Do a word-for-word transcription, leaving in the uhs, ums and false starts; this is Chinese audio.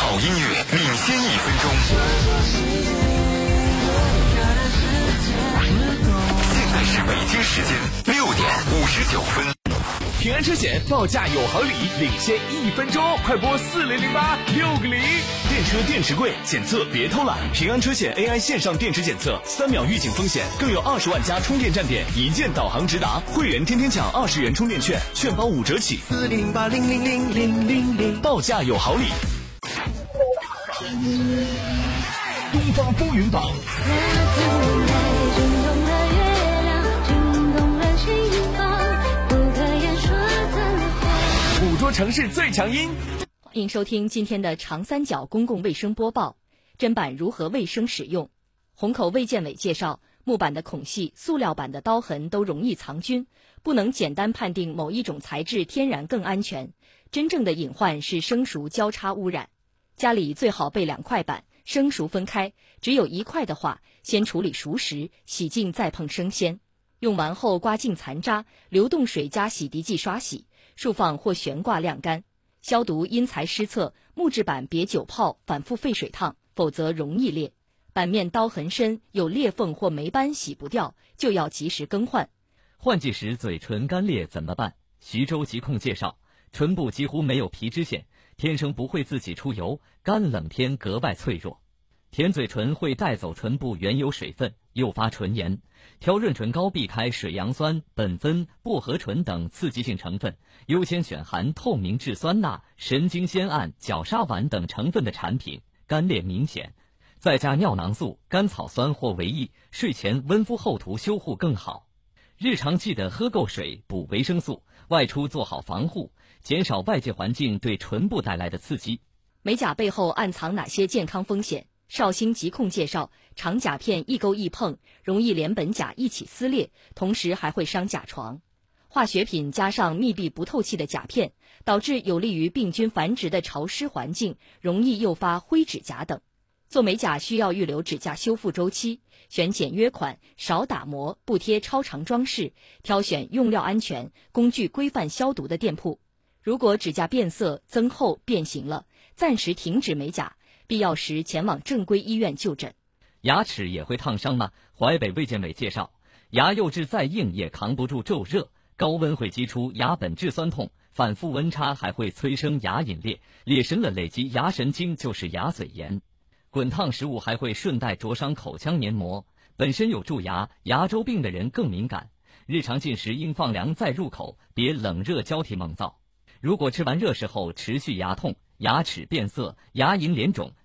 好音乐领先一分钟。现在是北京时间六点五十九分。 平安车险报价有好礼，领先一分钟，快拨四零零八六个零。电车电池贵，检测别偷懒。平安车险 A I 线上电池检测，三秒预警风险，更有二十万家充电站点，一键导航直达。会员天天抢二十元充电券，券包五折起。 四零八零零零零零零， 报价有好礼。东方风云榜。捕捉城市最强音。 欢迎收听今天的长三角公共卫生播报。砧板如何卫生使用？虹口卫健委介绍，木板的孔隙、塑料板的刀痕都容易藏菌，不能简单判定某一种材质天然更安全。真正的隐患是生熟交叉污染。家里最好备两块板，生熟分开，只有一块的话，先处理熟食，洗净再碰生鲜。用完后刮净残渣，流动水加洗涤剂刷洗，竖放或悬挂晾干。消毒因材施策，木质板别久泡，反复沸水烫，否则容易裂。板面刀痕深，有裂缝或霉斑洗不掉，就要及时更换。 换季时嘴唇干裂怎么办？徐州疾控介绍，唇部几乎没有皮脂腺，天生不会自己出油，干冷天格外脆弱。舔嘴唇会带走唇部原有水分，诱发唇炎。挑润唇膏避开水杨酸、苯酚、薄荷醇等刺激性成分，优先选含透明质酸钠、神经酰胺、角鲨烷等成分的产品，干裂明显。再加尿囊素、甘草酸或维 E， 睡前温敷后涂修护更好。日常记得喝够水、补维生素，外出做好防护，减少外界环境对唇部带来的刺激。 美甲背后暗藏哪些健康风险？绍兴疾控介绍，长甲片易勾易碰，容易连本甲一起撕裂，同时还会伤甲床。化学品加上密闭不透气的甲片，导致有利于病菌繁殖的潮湿环境，容易诱发灰指甲等。做美甲需要预留指甲修复周期，选简约款，少打磨，不贴超长装饰，挑选用料安全、工具规范消毒的店铺。如果指甲变色、增厚、变形了，暂时停止美甲，必要时前往正规医院就诊。 牙齿也会烫伤吗？淮北卫健委介绍，牙釉质再硬也扛不住骤热，高温会激出牙本质酸痛，反复温差还会催生牙龈裂，裂深了累积牙神经就是牙髓炎。滚烫食物还会顺带灼伤口腔黏膜，本身有蛀牙、牙周病的人更敏感。日常进食应放凉再入口，别冷热交替猛造。如果吃完热食后持续牙痛、牙齿变色、牙龈脸肿，